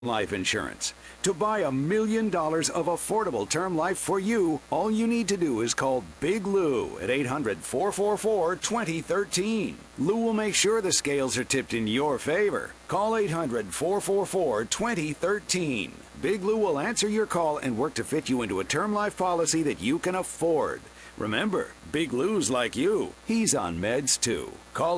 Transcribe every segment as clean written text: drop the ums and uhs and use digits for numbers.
life insurance. To buy $1 million of affordable term life for you, all you need to do is call Big Lou at 800-444-2013. Lou will make sure the scales are tipped in your favor. Call 800-444-2013. Big Lou will answer your call and work to fit you into a term life policy that you can afford. Remember, Big Lou's like you. He's on meds too. Call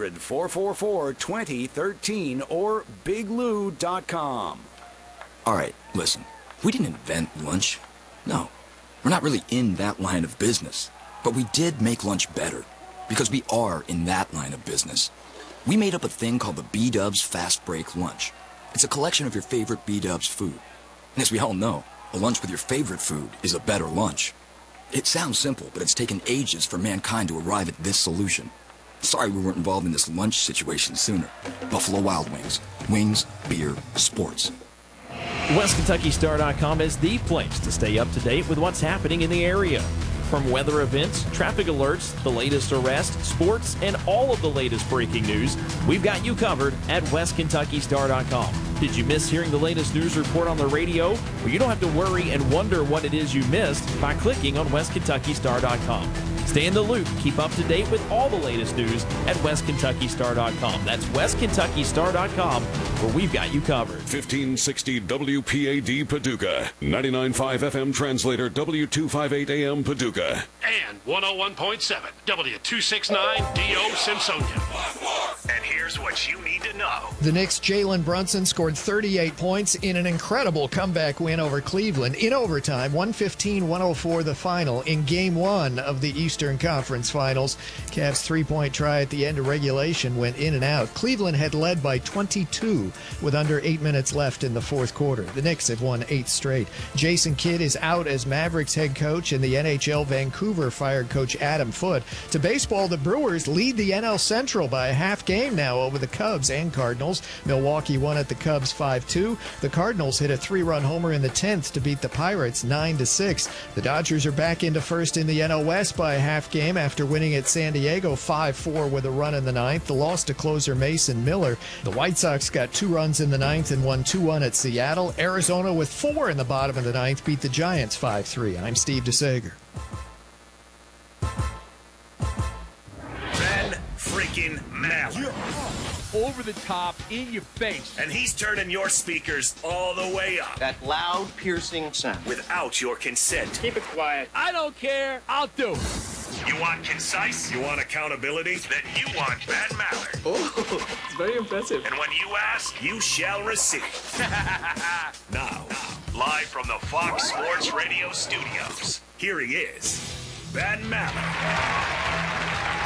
800-444-2013 or biglou.com. All right, listen. We didn't invent lunch. No, we're not really in that line of business. But we did make lunch better, because we are in that line of business. We made up a thing called the B-Dubs Fast Break Lunch. It's a collection of your favorite B-Dubs food. And as we all know, a lunch with your favorite food is a better lunch. It sounds simple, but it's taken ages for mankind to arrive at this solution. Sorry we weren't involved in this lunch situation sooner. Buffalo Wild Wings. Wings, beer, sports. WestKentuckyStar.com is the place to stay up to date with what's happening in the area. From weather events, traffic alerts, the latest arrests, sports, and all of the latest breaking news, we've got you covered at WestKentuckyStar.com. Did you miss hearing the latest news report on the radio? Well, you don't have to worry and wonder what it is you missed by clicking on WestKentuckyStar.com. Stay in the loop. Keep up to date with all the latest news at WestKentuckyStar.com. That's WestKentuckyStar.com, where we've got you covered. 1560 WPAD Paducah, 99.5 FM translator W258 AM Paducah, and 101.7 W269 DO Simpsonia. And here's what you need to know. The Knicks' Jalen Brunson scored 38 points in an incredible comeback win over Cleveland in overtime, 115-104 the final in Game 1 of the Eastern Conference Finals. Cavs' three-point try at the end of regulation went in and out. Cleveland had led by 22 with under 8 minutes left in the fourth quarter. The Knicks have won 8 straight. Jason Kidd is out as Mavericks head coach, and the NHL Vancouver fired coach Adam Foote. To baseball, the Brewers lead the NL Central by a half game now over the Cubs and Cardinals. Milwaukee won at the Cubs 5-2. The Cardinals hit a 3-run homer in the 10th to beat the Pirates 9-6. The Dodgers are back into first in the NL West by a half game after winning at San Diego 5-4 with a run in the 9th. The loss to closer Mason Miller. The White Sox got 2 runs in the 9th and won 2-1 at Seattle. Arizona with 4 in the bottom of the 9th beat the Giants 5-3. I'm Steve DeSager. Ben freaking Maller. Over the top, in your face. And he's turning your speakers all the way up. That loud, piercing sound. Without your consent. Keep it quiet. I don't care. I'll do it. You want concise? You want accountability? Then you want Ben Maller. Oh, it's very impressive. And when you ask, you shall receive. Now, live from the Fox Sports Radio studios, here he is, Ben Maller.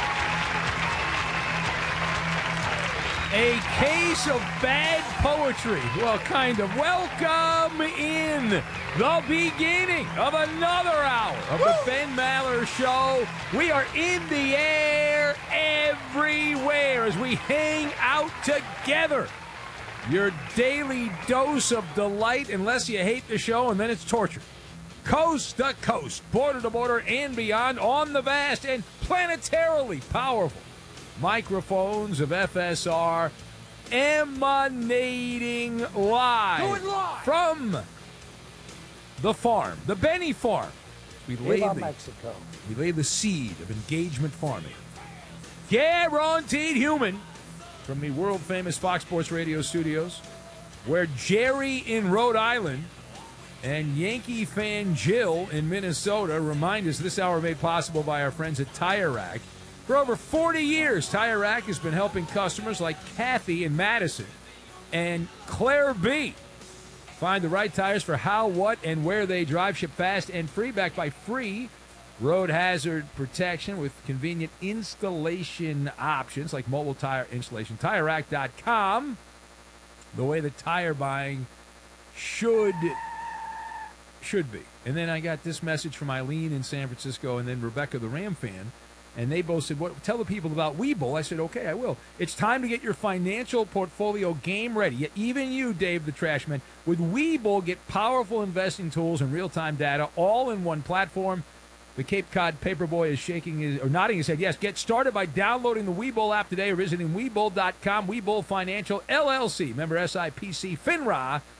A case of bad poetry. Well, kind of. Welcome in the beginning of another hour of the Ben Maller Show. We are in the air everywhere as we hang out together. Your daily dose of delight, unless you hate the show, and then it's torture. Coast to coast, border to border, and beyond on the vast and planetarily powerful microphones of FSR, emanating live from the farm, the Benny Farm. We laid the seed of engagement farming. Guaranteed human from the world-famous Fox Sports Radio studios, where Jerry in Rhode Island and Yankee fan Jill in Minnesota remind us this hour made possible by our friends at Tire Rack. For over 40 years, Tire Rack has been helping customers like Kathy in Madison and Claire B. find the right tires for how, what, and where they drive. Ship fast and free, backed by free road hazard protection with convenient installation options like mobile tire installation. TireRack.com, the way that tire buying should be. And then I got this message from Eileen in San Francisco and then Rebecca, the Ram fan. And they both said, tell the people about Webull. I said, okay, I will. It's time to get your financial portfolio game ready. Even you, Dave the Trashman. With Webull, get powerful investing tools and real-time data all in one platform. The Cape Cod Paperboy is nodding his head. Yes, get started by downloading the Webull app today or visiting Webull.com. Webull Financial, LLC. Member SIPC, FINRA.